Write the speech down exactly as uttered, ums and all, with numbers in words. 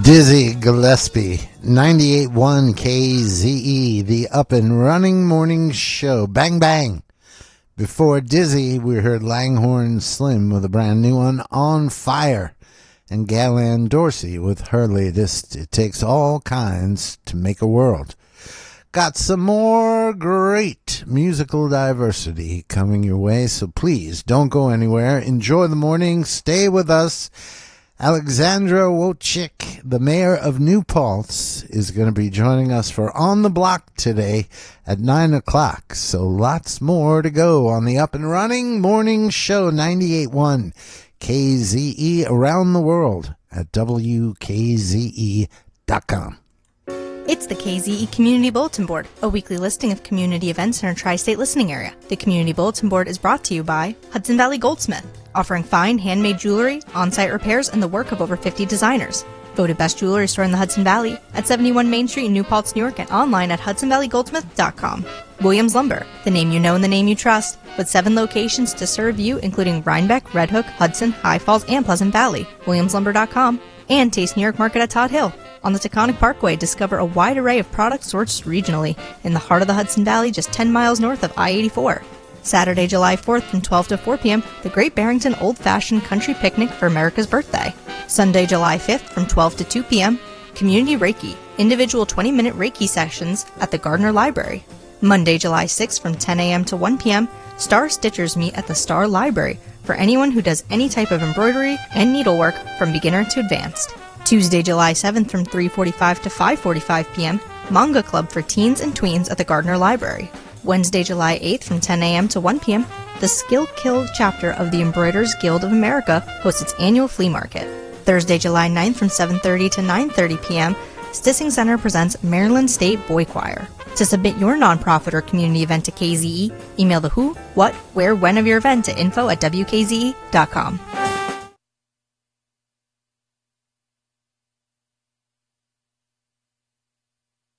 Dizzy Gillespie, ninety-eight point one K Z E, the up and running morning show. Bang, bang. Before Dizzy, we heard Langhorne Slim with a brand new one, On Fire, and Galan Dorsey with her latest, It Takes All Kinds to Make a World. Got some more great musical diversity coming your way, so please don't go anywhere. Enjoy the morning. Stay with us. Alexandra Wojcik, the mayor of New Paltz, is going to be joining us for On the Block today at nine o'clock. So lots more to go on the up and running morning show, ninety-eight point one K Z E around the world at W K Z E dot com. It's the K Z E Community Bulletin Board, a weekly listing of community events in our tri-state listening area. The Community Bulletin Board is brought to you by Hudson Valley Goldsmith, offering fine handmade jewelry, on-site repairs, and the work of over fifty designers. Voted best jewelry store in the Hudson Valley at seventy-one Main Street in New Paltz, New York, and online at hudson valley goldsmith dot com. Williams Lumber, the name you know and the name you trust, with seven locations to serve you, including Rhinebeck, Red Hook, Hudson, High Falls, and Pleasant Valley. williams lumber dot com. And Taste New York Market at Todd Hill. On the Taconic Parkway, discover a wide array of products sourced regionally in the heart of the Hudson Valley, just ten miles north of I eighty-four. Saturday, July fourth from twelve to four p.m., the Great Barrington Old-Fashioned Country Picnic for America's Birthday. Sunday, July fifth from twelve to two p.m., Community Reiki, individual twenty-minute Reiki sessions at the Gardner Library. Monday, July sixth from ten a.m. to one p.m., Star Stitchers meet at the Star Library for anyone who does any type of embroidery and needlework from beginner to advanced. Tuesday, July seventh from three forty-five to five forty-five p.m., Manga Club for teens and tweens at the Gardner Library. Wednesday, July eighth from ten a.m. to one p.m., the Skill Kill chapter of the Embroiderers Guild of America hosts its annual flea market. Thursday, July ninth from seven thirty to nine thirty p.m., Stissing Center presents Maryland State Boy Choir. To submit your nonprofit or community event to K Z E, email the who, what, where, when of your event to info at W K Z E dot com.